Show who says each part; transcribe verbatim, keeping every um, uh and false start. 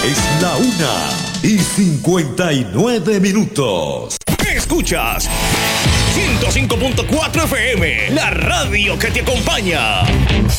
Speaker 1: Es la una y cincuenta y nueve minutos.
Speaker 2: Escuchas ciento cinco punto cuatro F M, la radio que te acompaña.